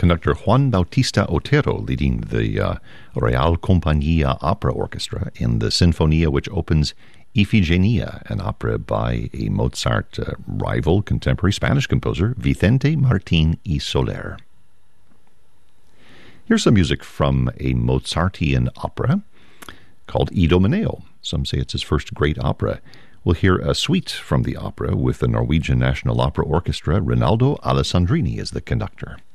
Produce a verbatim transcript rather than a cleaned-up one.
conductor Juan Bautista Otero leading the uh, Real Compañía Opera Orchestra in the Sinfonia which opens Ifigenia, an opera by a Mozart uh, rival contemporary Spanish composer, Vicente Martín y Soler. Here's some music from a Mozartian opera called Idomeneo. Some say it's his first great opera. We'll hear a suite from the opera with the Norwegian National Opera Orchestra. Rinaldo Alessandrini is the conductor.